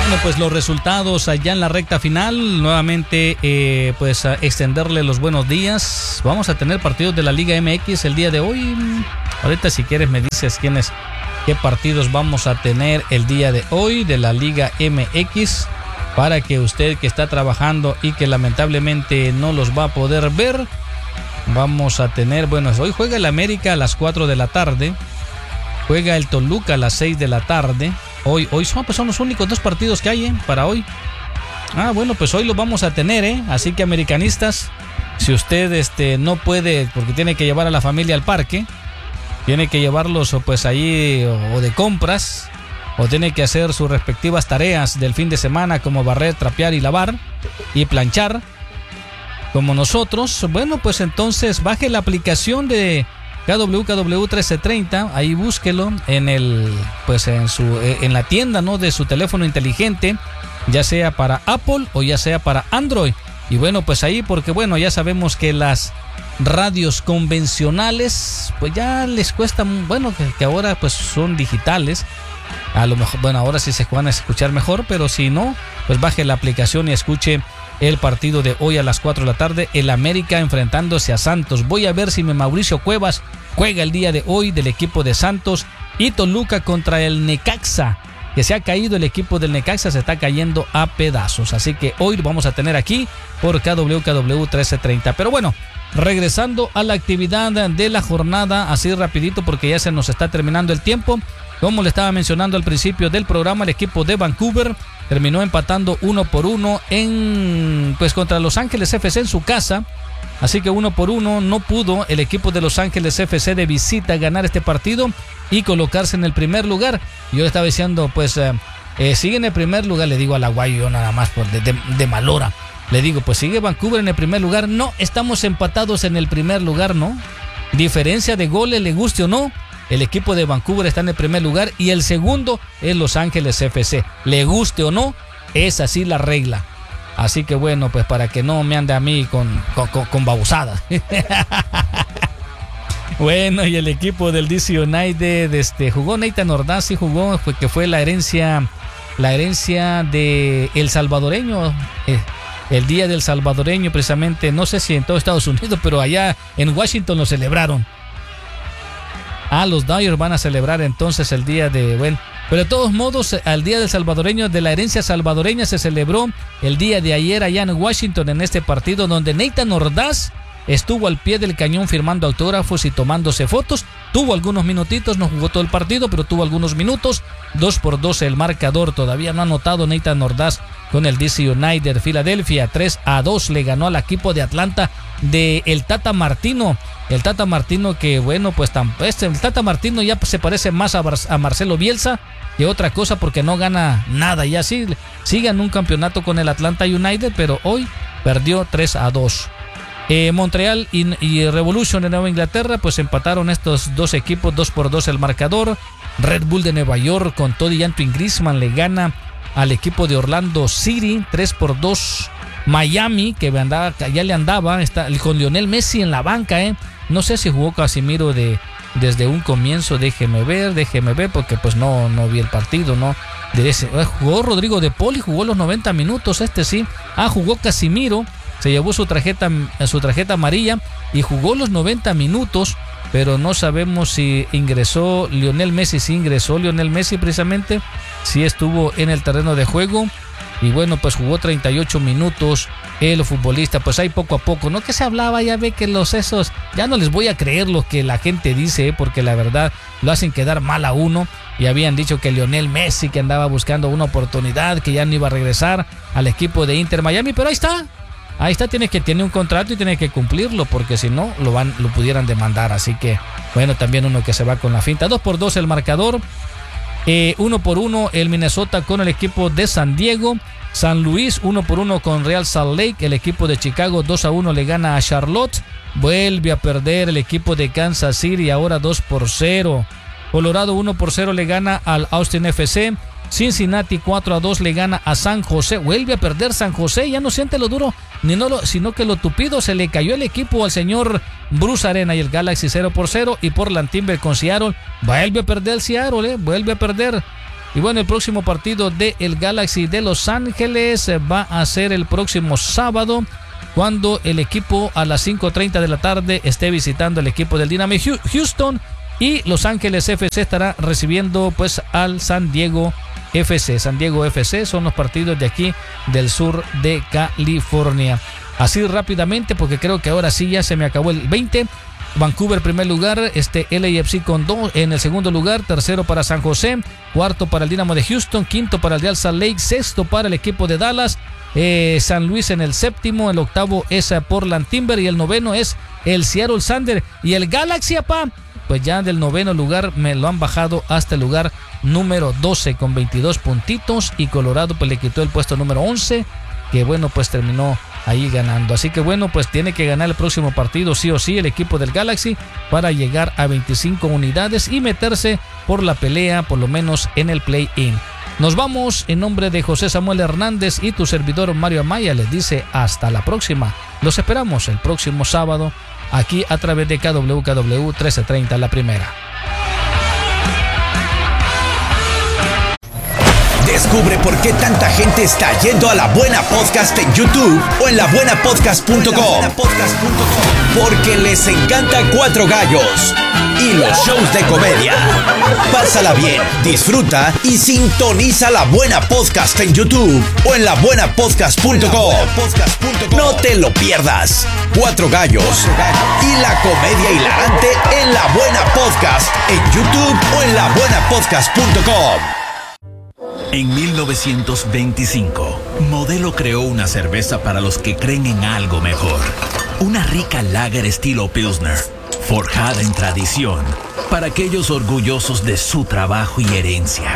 Bueno, pues los resultados allá en la recta final, nuevamente pues a extenderle los buenos días. Vamos a tener partidos de la Liga MX el día de hoy. Ahorita si quieres me dices qué partidos vamos a tener el día de hoy de la Liga MX, para que usted que está trabajando y que lamentablemente no los va a poder ver, vamos a tener, bueno, hoy juega el América a las 4 de la tarde, juega el Toluca a las 6 de la tarde. Hoy son los únicos dos partidos que hay para hoy. Bueno, pues hoy los vamos a tener, así que americanistas, si usted no puede, porque tiene que llevar a la familia al parque, tiene que llevarlos pues ahí o de compras, o tiene que hacer sus respectivas tareas del fin de semana, como barrer, trapear y lavar y planchar, como nosotros, bueno, pues entonces baje la aplicación de KWKW 1330, ahí búsquelo en la tienda, ¿no?, de su teléfono inteligente, ya sea para Apple o ya sea para Android. Y bueno, pues ahí, porque bueno, ya sabemos que las radios convencionales pues ya les cuesta, bueno, que ahora pues son digitales. A lo mejor, bueno, ahora sí se van a escuchar mejor, pero si no, pues baje la aplicación y escuche el partido de hoy a las 4 de la tarde, el América enfrentándose a Santos. Voy a ver si Mauricio Cuevas juega el día de hoy del equipo de Santos, y Toluca contra el Necaxa, que se ha caído el equipo del Necaxa, se está cayendo a pedazos. Así que hoy lo vamos a tener aquí por KWKW 1330. Pero bueno, regresando a la actividad de la jornada, así rapidito porque ya se nos está terminando el tiempo. Como le estaba mencionando al principio del programa, el equipo de Vancouver terminó empatando 1-1 contra Los Ángeles FC en su casa. Así que 1-1 no pudo el equipo de Los Ángeles FC de visita ganar este partido y colocarse en el primer lugar. Yo estaba diciendo, pues sigue en el primer lugar, le digo al aguayo, yo nada más de mal hora. Le digo, pues sigue Vancouver en el primer lugar. No, estamos empatados en el primer lugar, ¿no? Diferencia de goles, le guste o no, el equipo de Vancouver está en el primer lugar y el segundo es Los Ángeles FC. Le guste o no, es así la regla. Así que bueno, pues para que no me ande a mí con babosadas. Bueno, y el equipo del DC United jugó Nathan Ordaz, y jugó, que fue la herencia de el salvadoreño. El día del salvadoreño, precisamente, no sé si en todo Estados Unidos, pero allá en Washington lo celebraron. Los Dodgers van a celebrar entonces el día de, bueno, pero de todos modos, al día del salvadoreño, de la herencia salvadoreña, se celebró el día de ayer allá en Washington, en este partido donde Nathan Ordaz estuvo al pie del cañón firmando autógrafos y tomándose fotos. Tuvo algunos minutitos, no jugó todo el partido, pero tuvo algunos minutos. 2-2 el marcador, todavía no ha anotado Nathan Ordaz con el DC United. Filadelfia 3-2 le ganó al equipo de Atlanta de el Tata Martino. El Tata Martino que, bueno, pues el Tata Martino ya se parece más a Marcelo Bielsa que otra cosa, porque no gana nada. Y así sigan un campeonato con el Atlanta United, pero hoy perdió 3-2. Montreal y Revolution de Nueva Inglaterra pues empataron estos dos equipos, 2-2 el marcador. Red Bull de Nueva York con Todd y Antoine Griezmann le gana al equipo de Orlando City 3-2. Miami, que ya le andaba, está con Lionel Messi en la banca, no sé si jugó Casimiro desde un comienzo. Déjeme ver porque pues no vi el partido, ¿no? Jugó Rodrigo de Paul y jugó los 90 minutos, sí. Jugó Casimiro, se llevó su tarjeta amarilla y jugó los 90 minutos, pero no sabemos si ingresó Lionel Messi. Sí ingresó Lionel Messi, precisamente, sí estuvo en el terreno de juego. Y bueno, pues jugó 38 minutos el futbolista. Pues ahí poco a poco, ¿no? Que se hablaba, ya ve que ya no les voy a creer lo que la gente dice, porque la verdad lo hacen quedar mal a uno. Y habían dicho que Lionel Messi, que andaba buscando una oportunidad, que ya no iba a regresar al equipo de Inter Miami, pero ahí está, tiene un contrato y tiene que cumplirlo, porque si no lo pudieran demandar. Así que bueno, también uno que se va con la finta. 2-2 el marcador. 1-1 el Minnesota con el equipo de San Diego. San Luis 1-1 con Real Salt Lake. El equipo de Chicago 2-1 le gana a Charlotte. Vuelve a perder el equipo de Kansas City, ahora 2-0. Colorado 1-0 le gana al Austin FC. Cincinnati 4-2 le gana a San José. Vuelve a perder San José, ya no siente lo duro sino que lo tupido. Se le cayó el equipo al señor Bruce Arena y el Galaxy 0-0. Y Portland Timber con Seattle vuelve a perder el Seattle, vuelve a perder Y bueno, el próximo partido de el Galaxy de Los Ángeles va a ser el próximo sábado, cuando el equipo a las 5:30 de la tarde esté visitando el equipo del Dynamo Houston, y Los Ángeles FC estará recibiendo pues al San Diego FC. San Diego FC son los partidos de aquí del sur de California. Así rápidamente, porque creo que ahora sí ya se me acabó el 20. Vancouver primer lugar, LAFC con 2 en el segundo lugar, tercero para San José, cuarto para el Dynamo de Houston, quinto para el Real Salt Lake, sexto para el equipo de Dallas, San Luis en el séptimo, el octavo es Portland Timber y el noveno es el Seattle Sander. Y el Galaxy, pues ya del noveno lugar me lo han bajado hasta el lugar número 12 con 22 puntitos, y Colorado pues le quitó el puesto número 11, que bueno, pues terminó ahí ganando. Así que bueno, pues tiene que ganar el próximo partido sí o sí el equipo del Galaxy para llegar a 25 unidades y meterse por la pelea, por lo menos en el play-in. Nos vamos. En nombre de José Samuel Hernández y tu servidor Mario Amaya les dice hasta la próxima. Los esperamos el próximo sábado aquí a través de KWKW 1330 La Primera. Descubre por qué tanta gente está yendo a La Buena Podcast en YouTube o en labuenapodcast.com. Porque les encanta Cuatro Gallos y los shows de comedia. Pásala bien, disfruta y sintoniza La Buena Podcast en YouTube o en labuenapodcast.com. No te lo pierdas. Cuatro Gallos y la comedia hilarante en La Buena Podcast en YouTube o en labuenapodcast.com. En 1925, Modelo creó una cerveza para los que creen en algo mejor. Una rica lager estilo Pilsner, forjada en tradición, para aquellos orgullosos de su trabajo y herencia.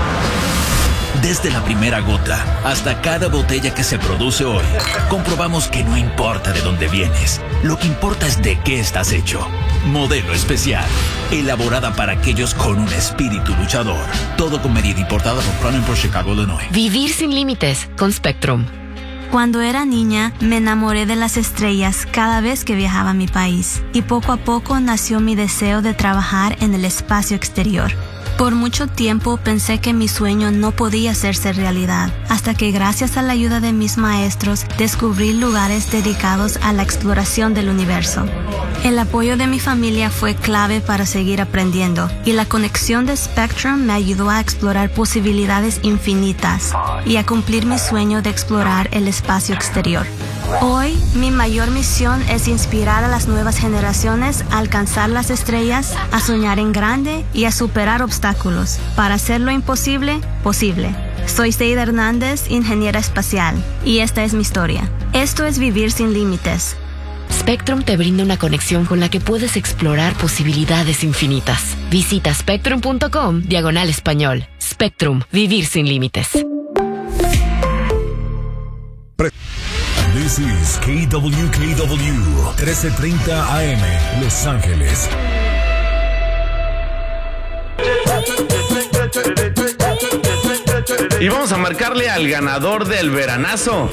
Desde la primera gota hasta cada botella que se produce hoy, comprobamos que no importa de dónde vienes, lo que importa es de qué estás hecho. Modelo Especial, elaborada para aquellos con un espíritu luchador. Todo con medida, importada por Cronenberg, Chicago, Illinois. Vivir sin límites con Spectrum. Cuando era niña, me enamoré de las estrellas cada vez que viajaba a mi país, y poco a poco nació mi deseo de trabajar en el espacio exterior. Por mucho tiempo pensé que mi sueño no podía hacerse realidad, hasta que gracias a la ayuda de mis maestros descubrí lugares dedicados a la exploración del universo. El apoyo de mi familia fue clave para seguir aprendiendo, y la conexión de Spectrum me ayudó a explorar posibilidades infinitas y a cumplir mi sueño de explorar el espacio exterior. Hoy, mi mayor misión es inspirar a las nuevas generaciones a alcanzar las estrellas, a soñar en grande y a superar obstáculos para hacer lo imposible posible. Soy Seida Hernández, ingeniera espacial, y esta es mi historia. Esto es vivir sin límites. Spectrum te brinda una conexión con la que puedes explorar posibilidades infinitas. Visita spectrum.com/español. Spectrum, vivir sin límites. This is KWKW 1330 AM, Los Ángeles. Y vamos a marcarle al ganador del veranazo.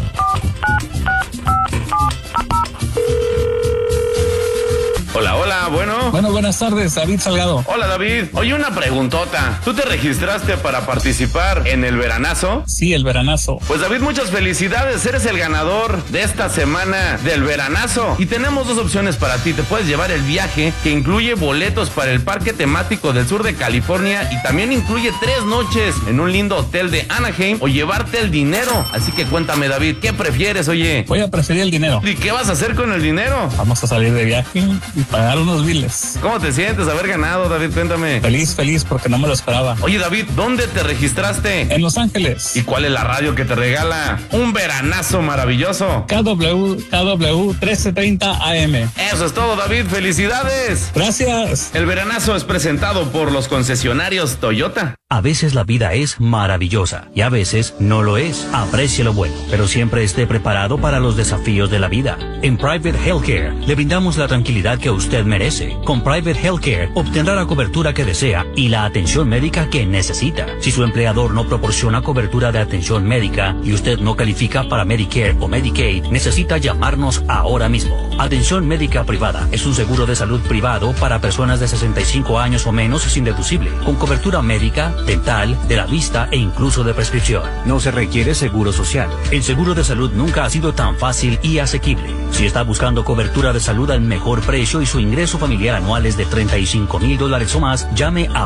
Hola, bueno. Bueno, buenas tardes, David Salgado. Hola, David. Oye, una preguntota. ¿Tú te registraste para participar en el veranazo? Sí, el veranazo. Pues, David, muchas felicidades. Eres el ganador de esta semana del veranazo. Y tenemos dos opciones para ti. Te puedes llevar el viaje, que incluye boletos para el parque temático del sur de California y también incluye 3 noches en un lindo hotel de Anaheim, o llevarte el dinero. Así que cuéntame, David, ¿qué prefieres, oye? Voy a preferir el dinero. ¿Y qué vas a hacer con el dinero? Vamos a salir de viaje y pagar unos biles. ¿Cómo te sientes haber ganado, David? Cuéntame. Feliz porque no me lo esperaba. Oye, David, ¿dónde te registraste? En Los Ángeles. ¿Y cuál es la radio que te regala un veranazo maravilloso? KWKW 1330 AM. Eso es todo, David. ¡Felicidades! Gracias. El veranazo es presentado por los concesionarios Toyota. A veces la vida es maravillosa y a veces no lo es. Aprecie lo bueno, pero siempre esté preparado para los desafíos de la vida. En Private Healthcare le brindamos la tranquilidad que usted merece. Con Private Healthcare obtendrá la cobertura que desea y la atención médica que necesita. Si su empleador no proporciona cobertura de atención médica y usted no califica para Medicare o Medicaid, necesita llamarnos ahora mismo. Atención médica privada es un seguro de salud privado para personas de 65 años o menos sin deducible, con cobertura médica, dental, de la vista e incluso de prescripción. No se requiere seguro social. El seguro de salud nunca ha sido tan fácil y asequible. Si está buscando cobertura de salud al mejor precio y su ingreso familiar anual es de $35,000 o más, llame a